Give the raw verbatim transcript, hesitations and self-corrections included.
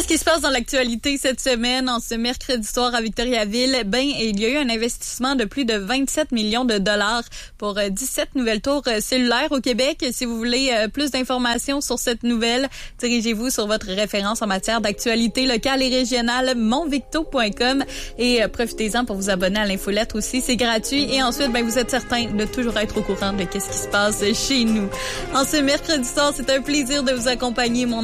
Qu'est-ce qui se passe dans l'actualité cette semaine, en ce mercredi soir à Victoriaville? Ben, il y a eu un investissement de plus de vingt-sept millions de dollars pour dix-sept nouvelles tours cellulaires au Québec. Si vous voulez plus d'informations sur cette nouvelle, dirigez-vous sur votre référence en matière d'actualité locale et régionale, monvicto point com, et profitez-en pour vous abonner à l'infolettre aussi. C'est gratuit et ensuite, ben, vous êtes certain de toujours être au courant de qu'est-ce qui se passe chez nous. En ce mercredi soir, c'est un plaisir de vous accompagner. Mon